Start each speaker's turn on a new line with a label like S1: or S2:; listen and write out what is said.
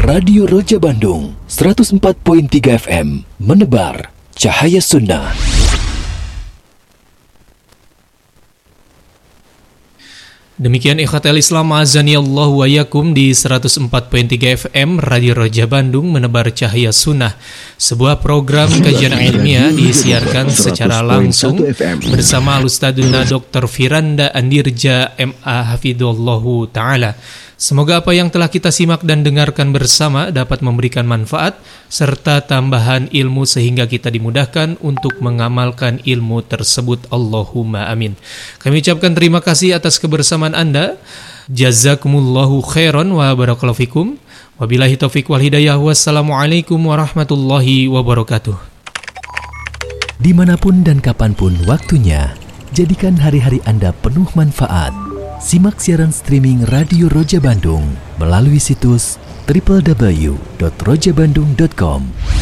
S1: Radio Roja Bandung 104.3 FM menebar cahaya sunnah.
S2: Demikian ikhwatal Islam azanillahu wa yakum di 104.3 FM Radio Roja Bandung menebar cahaya sunnah. Sebuah program kajian ilmiah disiarkan secara langsung bersama Al-Ustadzuna Dr. Firanda Andirja MA Hafidhullahu Ta'ala. Semoga apa yang telah kita simak dan dengarkan bersama dapat memberikan manfaat serta tambahan ilmu sehingga kita dimudahkan untuk mengamalkan ilmu tersebut. Allahumma amin. Kami ucapkan terima kasih atas kebersamaan Anda. Jazakumullahu khairan wa barakallahu fikum. Wabillahi taufiq wal hidayah. Wassalamualaikum warahmatullahi wabarakatuh.
S1: Dimanapun dan kapanpun waktunya, jadikan hari-hari Anda penuh manfaat. Simak siaran streaming Radio Roja Bandung melalui situs www.rojabandung.com.